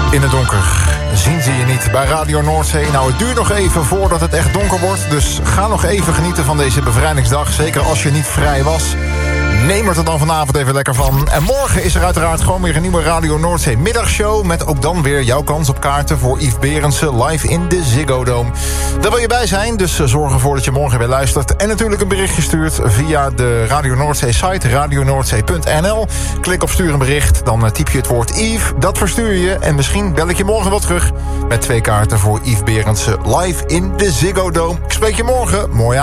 In het donker zien ze je niet bij Radio Noordzee. Nou, het duurt nog even voordat het echt donker wordt. Dus ga nog even genieten van deze bevrijdingsdag. Zeker als je niet vrij was. Neem er dan vanavond even lekker van. En morgen is er uiteraard gewoon weer een nieuwe Radio Noordzee middagshow. Met ook dan weer jouw kans op kaarten voor Yves Berendsen live in de Ziggo Dome. Daar wil je bij zijn, dus zorg ervoor dat je morgen weer luistert. En natuurlijk een berichtje stuurt via de Radio Noordzee site, radionoordzee.nl. Klik op stuur een bericht, dan typ je het woord Yves. Dat verstuur je en misschien bel ik je morgen wel terug. Met 2 kaarten voor Yves Berendsen live in de Ziggo Dome. Ik spreek je morgen. Mooi